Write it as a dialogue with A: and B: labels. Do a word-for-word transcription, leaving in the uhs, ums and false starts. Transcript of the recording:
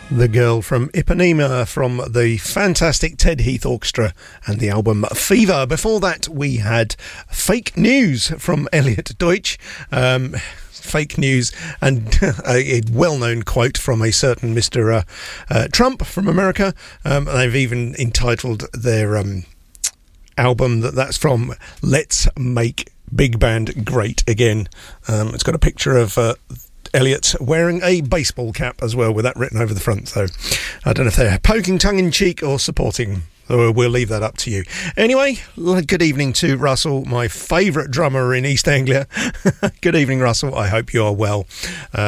A: The Girl from Ipanema from the fantastic Ted Heath Orchestra and the album Fever. Before that, we had Fake News from Elliot Deutsch. Um, fake news and a well-known quote from a certain Mister Uh, uh, Trump from America. Um, they've even entitled their um, album that that's from Let's Make Big Band Great Again. Um, it's got a picture of... Uh, Elliot wearing a baseball cap as well with that written over the front, so I don't know if they're poking tongue-in-cheek or supporting, so we'll leave that up to you. Anyway, good evening to Russell, my favourite drummer in East Anglia. Good evening, Russell. I hope you are well. Uh,